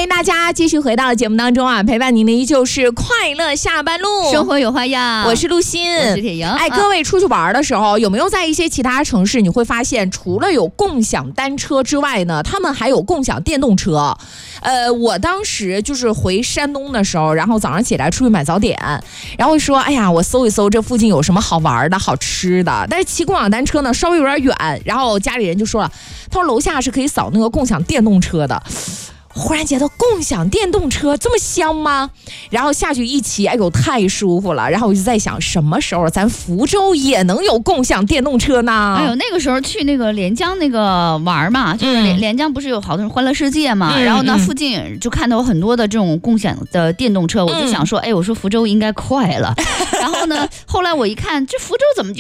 迎大家继续回到节目当中啊，陪伴您的依旧是快乐下班路， 生活有花样。 我是陆欣， 我是铁莹。 各位出去玩的时候，有没有在一些其他城市，你会发现除了有共享单车之外呢，他们还有共享电动车。我当时就是回山东的时候，然后早上起来出去买早点，然后说，哎呀，我搜一搜这附近有什么好玩的好吃的，但是骑共享单车呢稍微有点远，然后家里人就说了，他说楼下是可以扫那个共享电动车的。忽然觉得共享电动车这么香吗？然后下去一骑，哎呦太舒服了。然后我就在想，什么时候咱福州也能有共享电动车呢？ 哎呦，那个时候去那个连江那个玩嘛，就是连江不是有好多欢乐世界嘛，然后呢附近就看到很多的这种共享的电动车，我就想说，哎，我说福州应该快了。然后呢，后来我一看，这福州怎么就